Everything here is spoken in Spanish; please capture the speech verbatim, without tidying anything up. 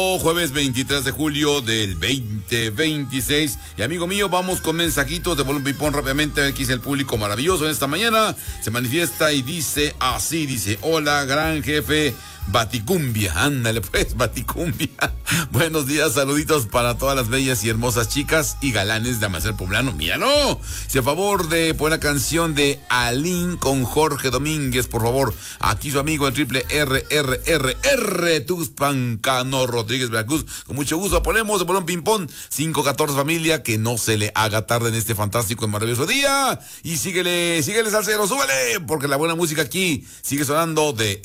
Jueves veintitrés de julio del veinte veintiséis. Y amigo mío, vamos con mensajitos de Bolón Pipón rápidamente. Aquí dice el público maravilloso en esta mañana. Se manifiesta y dice así, dice: hola, gran jefe Baticumbia. Ándale pues, Baticumbia. Buenos días, saluditos para todas las bellas y hermosas chicas y galanes de Amacer Poblano. Míralo. Si a favor de poner la canción de Alín con Jorge Domínguez, por favor. Aquí su amigo el triple R R R R Tuxpan Cano Rodríguez Veracruz. Con mucho gusto ponemos de Bolón Ping-Pong cinco catorce familia. Que no se le haga tarde en este fantástico y maravilloso día. Y síguele, síguele salsero, súbele, porque la buena música aquí sigue sonando de